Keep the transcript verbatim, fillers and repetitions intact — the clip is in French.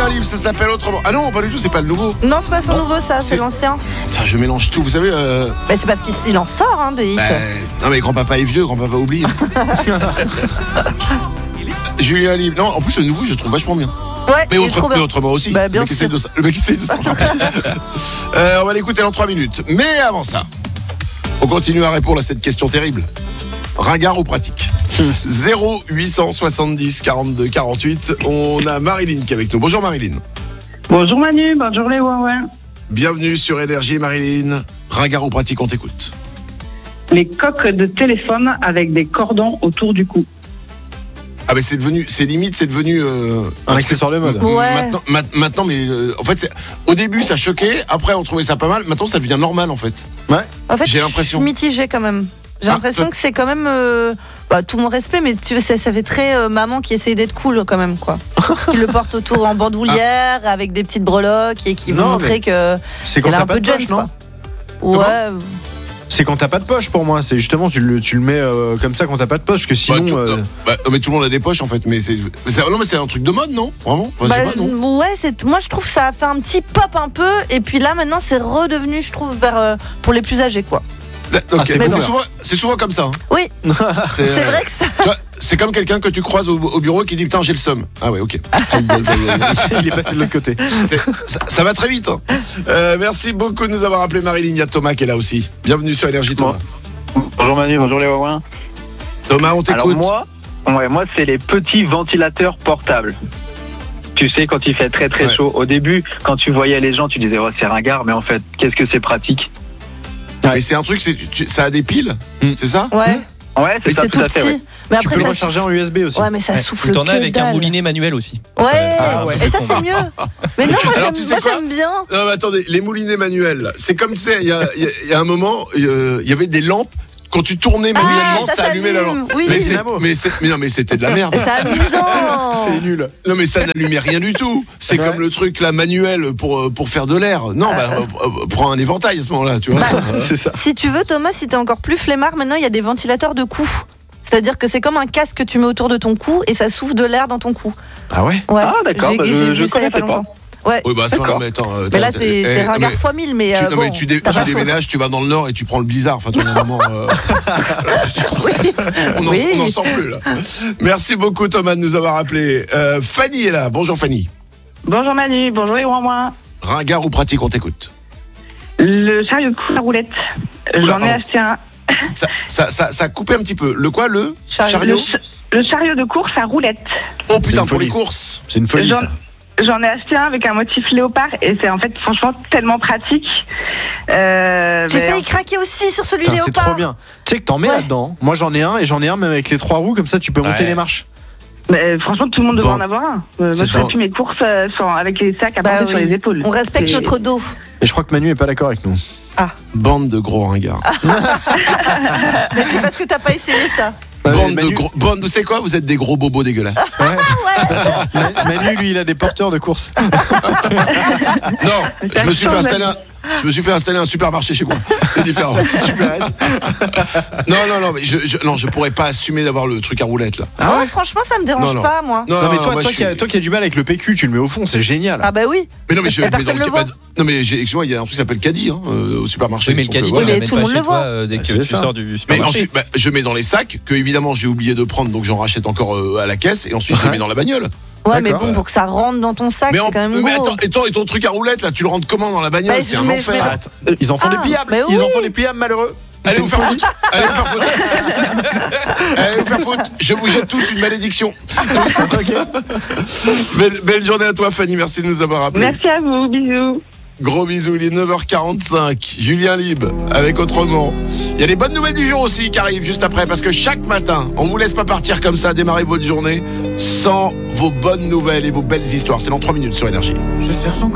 Julien Libre, ça s'appelle autrement. Ah non, pas du tout, c'est pas le nouveau. Non, c'est pas son nouveau, ça, c'est, C'est- l'ancien. Putain, je mélange tout, vous savez. Euh... Bah, c'est parce qu'il il en sort, hein, des hits. bah, non, mais grand-papa est vieux, grand-papa oublie. Julien Libre. Non, en plus, le nouveau, je le trouve vachement bien. Ouais, Mais, il est autre, trop mais bien. autrement aussi. Bah, bien le, mec essaie sûr. de, le mec essaie de s'en euh, On va l'écouter dans trois minutes. Mais avant ça, on continue à répondre à cette question terrible. Ringard ou pratique? zéro huit cent soixante-dix quarante-deux quarante-huit. On a Marilyn qui est avec nous. Bonjour Marilyn. Bonjour Manu, bonjour les Ouin. Bienvenue sur Énergie Marilyn. Ringard ou pratique, on t'écoute. Les coques de téléphone avec des cordons autour du cou. Ah mais c'est devenu, c'est limite, c'est devenu euh, Un accessoire de mode. Ouais. Maintenant, ma- maintenant, mais euh, en fait, c'est- au début ça choquait, après on trouvait ça pas mal. Maintenant ça devient normal en fait. En fait, J'ai l'impression. je suis mitigée quand même. J'ai Ah, l'impression toi- que c'est quand même euh, bah, tout mon respect, mais tu, ça, ça fait très euh, maman qui essaye d'être cool quand même, quoi. Qui le porte autour en bandoulière avec des petites breloques et qui veut Non, montrer que C'est quand elle a t'as un pas peu de de poche, jeune, non? quoi. Ouais. C'est quand t'as pas de poche pour moi. C'est justement, tu le, tu le mets euh, comme ça quand t'as pas de poche, que sinon. Bah, tout, euh, non, bah, non, mais tout le monde a des poches en fait, mais c'est, mais c'est- non mais c'est un truc de mode, non? Vraiment? Enfin, je sais Bah, pas, non. ouais, c'est, moi je trouve que ça a fait un petit pop un peu, et puis là maintenant c'est redevenu, je trouve, vers euh, pour les plus âgés, quoi. Là, ok, Ah, c'est mais bon. c'est souvent, c'est souvent comme ça. hein. Oui, C'est, c'est euh, vrai que ça. tu vois, c'est comme quelqu'un que tu croises au, au bureau qui dit putain j'ai le seum. Ah ouais, ok. il est passé de l'autre côté. C'est- ça, ça va très vite. hein. Euh, merci beaucoup de nous avoir appelé Marilyn. Il y a Thomas qui est là aussi. Bienvenue sur Énergie Thomas. Bonjour Manu, bonjour les Ouin. Thomas, on Alors t'écoute. moi, ouais, moi c'est les petits ventilateurs portables. Tu sais, quand il fait très très Ouais. chaud. Au début, quand tu voyais les gens, tu disais oh, c'est ringard, mais en fait, qu'est-ce que c'est pratique. Mais c'est un truc, c'est, tu- ça a des piles, Mm. c'est ça? Ouais, Ouais, c'est ça, c'est tout, tout à fait. petit. ouais. Mais Tu après, peux le ça recharger en U S B aussi. Ouais, mais ça Ouais. souffle Ou t'en as que avec un dalle. moulinet manuel aussi. Ouais, Ah ouais. et ça c'est mieux. Mais non, moi, Alors, j'aime, tu sais moi, quoi j'aime bien. Non, mais attendez, les moulinets manuels, là, c'est comme tu sais, il y a, il y a- il y a un moment, euh, il y avait des lampes. Quand tu tournais manuellement, Ah, ça ça allumait la s'allume, lampe. oui. mais, C'est c'est, dynamo. mais, c'est- mais non, mais c'était de la merde. Et c'est amusant. C'est nul. Non, mais ça n'allumait rien du tout. C'est Ouais. comme le truc là manuel pour euh, pour faire de l'air. Non, bah euh, euh, prends un éventail à ce moment-là, tu vois. C'est ça. Si tu veux, Thomas, si t'es encore plus flemmard, maintenant il y a des ventilateurs de cou. C'est-à-dire que c'est comme un casque que tu mets autour de ton cou et ça souffle de l'air dans ton cou. Ah ouais. Ouais. Ah, d'accord, J'ai, bah, j'ai je- vu je ça il y a pas connaissais pas. longtemps. Ouais. Oui, bah à ce moment-là, D'accord. mais attends. euh, Mais là, t'as- c'est, eh, t'es non, ringard mais fois mille, mais, tu, euh, non, bon, mais tu, dé- t'as tu pas chaud. déménages, tu vas dans le nord et tu prends le blizzard. Enfin, tu vois, à un moment, euh, Oui. on n'en Oui. on n'en sort plus là. Merci beaucoup Thomas de nous avoir appelé. Euh, Fanny est là. Bonjour Fanny. Bonjour Manu, bonjour les Ouin. Ringard ou pratique, on t'écoute. Le chariot de course à roulette. Oula, J'en ai pardon. acheté un. Ça, ça, ça, ça a coupé un petit peu. Le quoi, le Chariot. Le, ch- le chariot de course à roulette. Oh putain, C'est une pour folie. les courses. C'est une folie J'en, ça. j'en ai acheté un avec un motif léopard et c'est en fait franchement tellement pratique. Euh, J'ai mais failli craquer aussi sur celui Putain, c'est léopard. trop bien. Tu sais que t'en mets Ouais. là-dedans. Moi j'en ai un et j'en ai un même avec les trois roues comme ça tu peux monter Ouais. les marches. mais franchement, tout le monde devrait Bon. en avoir un. Euh, C'est moi, je ça. fais plus mes courses euh, sans- avec les sacs à Bah porter sur oui. les épaules. On respecte C'est- notre dos. Et je crois que Manu est pas d'accord avec nous. Bande de gros ringards. Mais c'est parce que t'as pas essayé ça. Bande Manu- de gros. Bande, vous savez quoi? Vous êtes des gros bobos dégueulasses. Ouais. Ma- Manu lui il a des porteurs de course. Non, je me suis fait installer un, je me suis fait installer un supermarché chez moi. C'est différent. Non, non, non, mais je, je, non, je pourrais pas assumer d'avoir le truc à roulette là. Ah ouais. Non, franchement, ça me dérange Non, non. pas, moi. Non, Non mais non, toi, moi, toi, je qui a, suis- toi qui a du mal avec le P Q, tu le mets au fond, c'est génial. Ah bah oui. Mais non, mais je Mais mais personne dans le le voit. bah, non, mais j'ai, excuse-moi, il y a un truc qui s'appelle caddie hein, euh, au supermarché. Oui, mais le Donc, caddie, euh, tu voilà. mais l'amènes tout le pas monde chez le toi voit. euh, dès Ah, que c'est tu ça. sors du Mais supermarché. ensuite, bah, je mets dans les sacs que évidemment j'ai oublié de prendre, donc j'en rachète encore euh, à la caisse et ensuite je les mets dans la bagnole. Ouais, mais D'accord. bon, pour que ça rentre dans ton sac, Mais, c'est en, quand même mais gros. attends, et ton, et ton truc à roulette là, tu le rentres comment dans la bagnole? Bah, C'est je un mets- je mets- enfer. Attends, ils en font Ah, des pliables. bah Ils en oui. font des pliables malheureux. Allez C'est vous une faire folie. foutre. Allez vous faire foutre. Allez vous faire foutre. Je vous jette tous une malédiction. Tous. Belle, belle journée à toi Fanny, merci de nous avoir appelés. Merci à vous, bisous. Gros bisous, il est neuf heures quarante-cinq. Julien Libre avec Autrement. Il y a les bonnes nouvelles du jour aussi qui arrivent juste après parce que chaque matin, on vous laisse pas partir comme ça, démarrer votre journée sans vos bonnes nouvelles et vos belles histoires. C'est dans trois minutes sur Énergie. Je cherche